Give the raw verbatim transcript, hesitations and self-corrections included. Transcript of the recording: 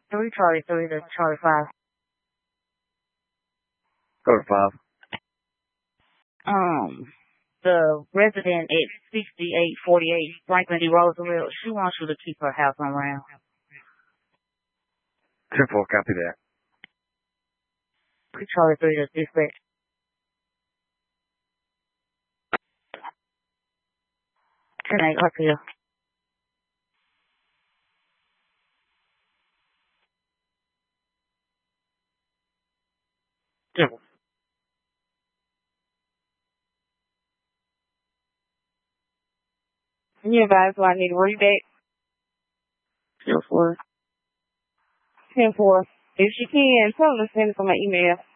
Three Charlie three to Charlie five. Go to five. Um, the resident at sixty-eight forty-eight Franklin D. Roosevelt, she wants you to keep her house on round. ten four, copy that. Three Charlie three to dispatch. ten eight, up here. Devil. You advise do I need a readback? ten four. ten four. If she can, tell them to send it from my email.